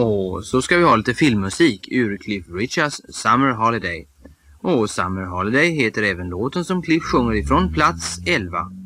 Och så ska vi ha lite filmmusik ur Cliff Richards Summer Holiday. Och Summer Holiday heter även låten som Cliff sjunger ifrån plats 11.